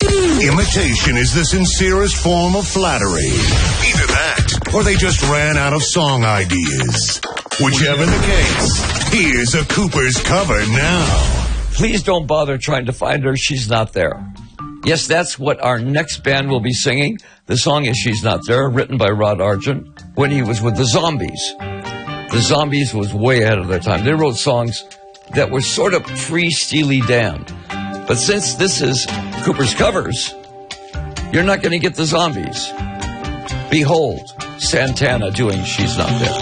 Imitation is the sincerest form of flattery. Either that, or they just ran out of song ideas. Whichever the case, here's a Cooper's cover now. Please don't bother trying to find her. She's not there. Yes, that's what our next band will be singing. The song is She's Not There, written by Rod Argent when he was with the Zombies. The Zombies was way ahead of their time. They wrote songs that were sort of pre-Steely Dan. But since this is Cooper's covers, you're not going to get the Zombies. Behold, Santana doing She's Not There.